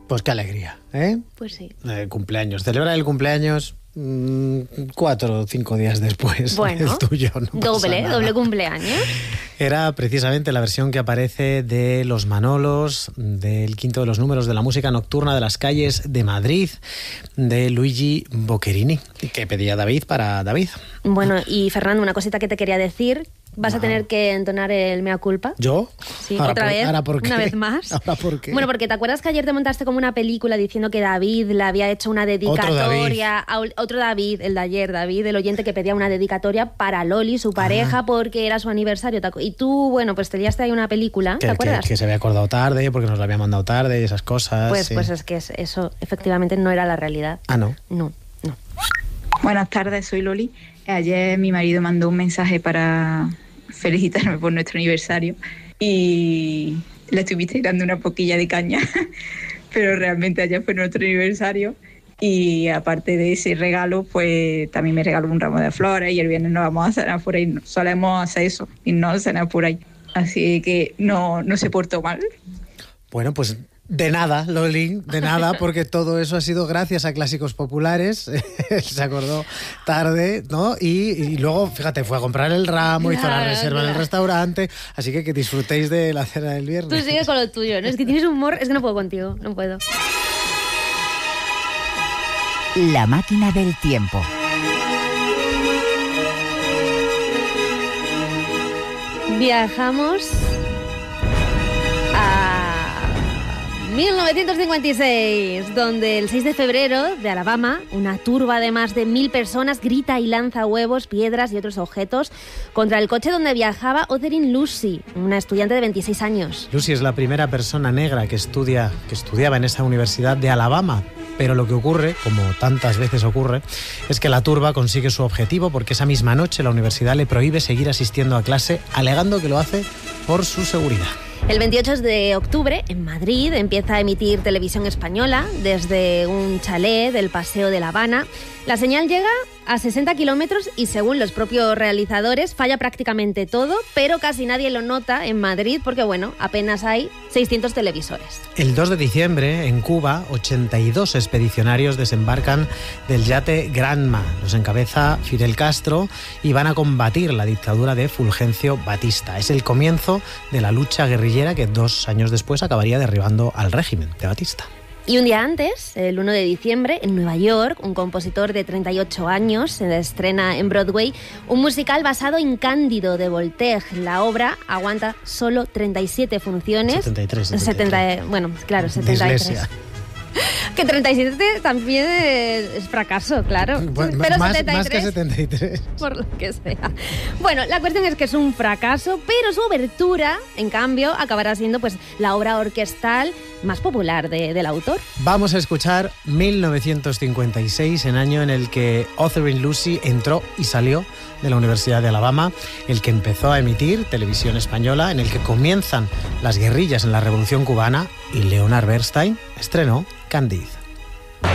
Pues qué alegría, ¿eh? Pues sí. Cumpleaños. Celebra el cumpleaños 4 o 5 días después del tuyo. No doble cumpleaños. Era precisamente la versión que aparece de Los Manolos, del quinto de los números de la música nocturna de las calles de Madrid, de Luigi Boccherini, que pedía David para David. Bueno, y Fernando, una cosita que te quería decir. Vas a tener que entonar el mea culpa. ¿Yo? Sí, otra vez. ¿Ahora por qué? Una vez más. ¿Ahora por qué? Bueno, porque ¿te acuerdas que ayer te montaste como una película diciendo que David le había hecho una dedicatoria a otro David, el de ayer, David, el oyente que pedía una dedicatoria para Loli, su pareja, porque era su aniversario. Y tú, bueno, pues te liaste ahí una película, ¿te acuerdas? Que se había acordado tarde, porque nos la había mandado tarde y esas cosas. Pues, sí. pues es que eso efectivamente no era la realidad. Ah, ¿no? No. Buenas tardes, soy Loli. Ayer mi marido mandó un mensaje para felicitarme por nuestro aniversario y le estuviste dando una poquilla de caña, pero realmente ayer fue nuestro aniversario y aparte de ese regalo, pues también me regaló un ramo de flores y el viernes nos vamos a cenar por ahí. Solemos hacer eso y no cenar por ahí, así que no se portó mal. Bueno, pues de nada, Loli, de nada, porque todo eso ha sido gracias a Clásicos Populares. Se acordó tarde, ¿no? Y luego, fíjate, fue a comprar el ramo, hizo la reserva en el restaurante, así que disfrutéis de la cena del viernes. Tú sigues con lo tuyo, ¿no? Es que tienes humor, es que no puedo contigo, no puedo. La máquina del tiempo. Viajamos a 1956, donde el 6 de febrero de Alabama, una turba de más de 1000 personas grita y lanza huevos, piedras y otros objetos contra el coche donde viajaba Otherin Lucy, una estudiante de 26 años. Lucy es la primera persona negra que estudiaba en esa universidad de Alabama. Pero lo que ocurre, como tantas veces ocurre, es que la turba consigue su objetivo porque esa misma noche la universidad le prohíbe seguir asistiendo a clase, alegando que lo hace por su seguridad. El 28 de octubre, en Madrid, empieza a emitir televisión española desde un chalet del Paseo de La Habana. La señal llega a 60 kilómetros y, según los propios realizadores, falla prácticamente todo, pero casi nadie lo nota en Madrid porque, bueno, apenas hay 600 televisores. El 2 de diciembre, en Cuba, 82 expedicionarios desembarcan del yate Granma. Los encabeza Fidel Castro y van a combatir la dictadura de Fulgencio Batista. Es el comienzo de la lucha guerrillera que 2 años después acabaría derribando al régimen de Batista. Y un día antes, el 1 de diciembre, en Nueva York, un compositor de 38 años se estrena en Broadway un musical basado en Cándido de Voltaire. La obra aguanta solo 37 funciones. 73. 73. Bueno, claro, 73. Dislexia. Que 37 también es fracaso, claro. Bueno, pero más 73, más que 73. por lo que sea. Bueno, la cuestión es que es un fracaso, pero su obertura, en cambio, acabará siendo pues la obra orquestal más popular del autor. Vamos a escuchar 1956, el año en el que Otherin Lucy entró y salió de la Universidad de Alabama, el que empezó a emitir televisión española, en el que comienzan las guerrillas en la Revolución Cubana y Leonard Bernstein estrenó Candide.